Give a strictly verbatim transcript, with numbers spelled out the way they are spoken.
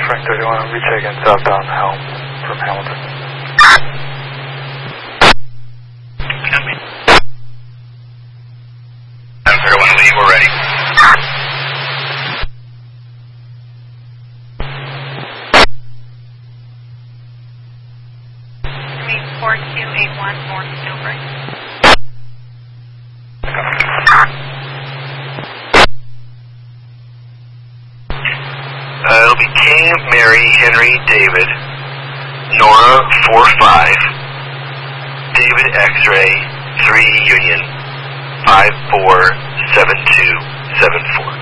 Frank thirty-one, I'll be taking southbound Helm from Hamilton. Copy. Seven thirty-one, leave, we're ready. four two eight one North Gilbert. Uh, it'll be King, Mary, Henry, David, Nora, four five, David, X-ray, three Union, five four seven two seven four.